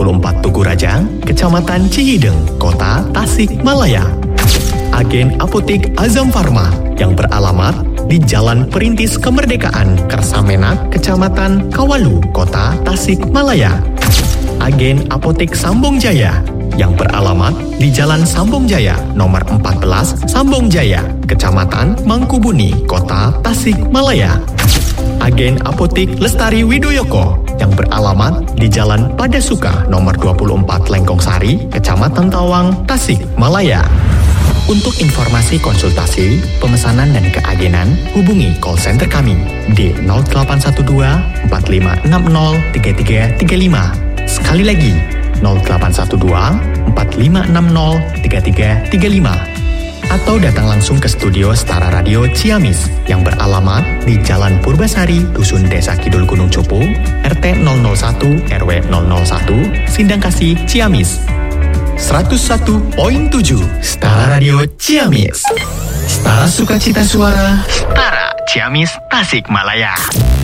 24 Tugu Raja, Kecamatan Cihideng, Kota Tasikmalaya. Agen Apotik Azam Pharma yang beralamat di Jalan Perintis Kemerdekaan, Kersamenak, Kecamatan Kawalu, Kota Tasikmalaya. Agen Apotek Sambong Jaya yang beralamat di Jalan Sambong Jaya nomor 14 Sambong Jaya, Kecamatan Mangkubuni, Kota Tasikmalaya. Agen Apotek Lestari Widoyoko yang beralamat di Jalan Padasuka nomor 24 Lengkong Sari, Kecamatan Tawang, Tasikmalaya. Untuk informasi konsultasi, pemesanan dan keagenan, hubungi call center kami di 0812 4560 3335. Sekali lagi, 0812 4560 3335. Atau datang langsung ke studio Setara Radio Ciamis yang beralamat di Jalan Purbasari, Dusun Desa Kidul Gunung Cupu, RT 001 RW 001, Sindangkasih, Ciamis. 101.7 Setara Radio Ciamis. Setara sukacita suara, Setara Ciamis Tasikmalaya.